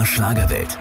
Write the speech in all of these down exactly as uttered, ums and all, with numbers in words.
R Schlagerwelt.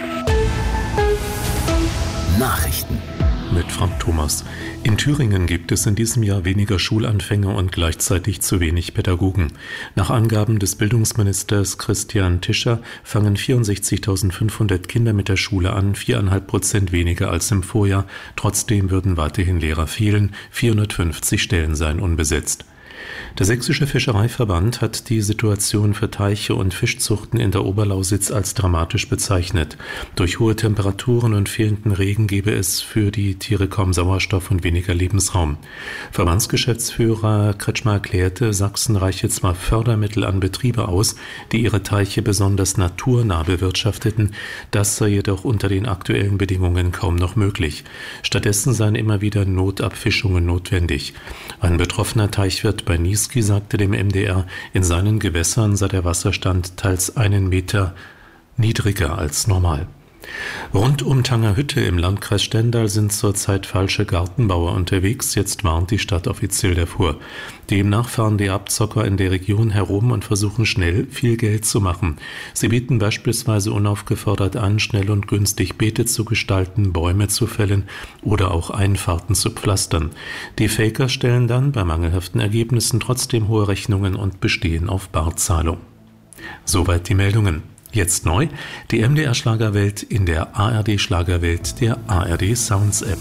Nachrichten mit Frank Thomas. In Thüringen gibt es in diesem Jahr weniger Schulanfänger und gleichzeitig zu wenig Pädagogen. Nach Angaben des Bildungsministers Christian Tischer fangen vierundsechzigtausendfünfhundert Kinder mit der Schule an, viereinhalb Prozent weniger als im Vorjahr. Trotzdem würden weiterhin Lehrer fehlen, vierhundertfünfzig Stellen seien unbesetzt. Der Sächsische Fischereiverband hat die Situation für Teiche und Fischzuchten in der Oberlausitz als dramatisch bezeichnet. Durch hohe Temperaturen und fehlenden Regen gebe es für die Tiere kaum Sauerstoff und weniger Lebensraum. Verbandsgeschäftsführer Kretschmer erklärte, Sachsen reiche zwar Fördermittel an Betriebe aus, die ihre Teiche besonders naturnah bewirtschafteten, das sei jedoch unter den aktuellen Bedingungen kaum noch möglich. Stattdessen seien immer wieder Notabfischungen notwendig. Ein betroffener Teichwirt bei Niesky sagte dem M D R, in seinen Gewässern sei der Wasserstand teils einen Meter niedriger als normal. Rund um Tangerhütte im Landkreis Stendal sind zurzeit falsche Gartenbauer unterwegs. Jetzt warnt die Stadt offiziell davor. Demnach fahren die Abzocker in der Region herum und versuchen schnell viel Geld zu machen. Sie bieten beispielsweise unaufgefordert an, schnell und günstig Beete zu gestalten, Bäume zu fällen oder auch Einfahrten zu pflastern. Die Faker stellen dann bei mangelhaften Ergebnissen trotzdem hohe Rechnungen und bestehen auf Barzahlung. Soweit die Meldungen. Jetzt neu, die M D R Schlagerwelt in der A R D Schlagerwelt der A R D Sounds App.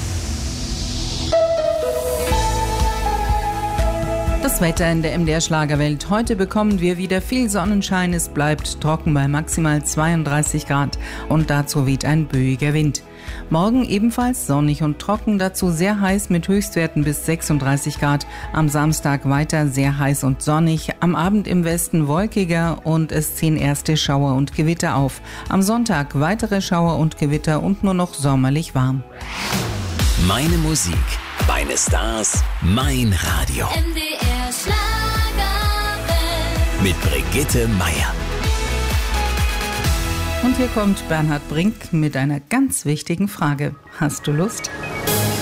Das Wetter in der M D R Schlagerwelt. Heute bekommen wir wieder viel Sonnenschein. Es bleibt trocken bei maximal zweiunddreißig Grad und dazu weht ein böiger Wind. Morgen ebenfalls sonnig und trocken, dazu sehr heiß mit Höchstwerten bis sechsunddreißig Grad. Am Samstag weiter sehr heiß und sonnig. Am Abend im Westen wolkiger und es ziehen erste Schauer und Gewitter auf. Am Sonntag weitere Schauer und Gewitter und nur noch sommerlich warm. Meine Musik, meine Stars, mein Radio. M D R Schlagerwelt. Mit Brigitte Meier. Und hier kommt Bernhard Brink mit einer ganz wichtigen Frage. Hast du Lust?